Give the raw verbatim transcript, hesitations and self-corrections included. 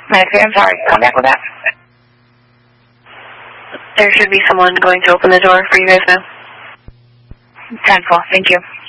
Nancy, I'm sorry. Come back with that. There should be someone going to open the door for you guys now. ten four, thank you.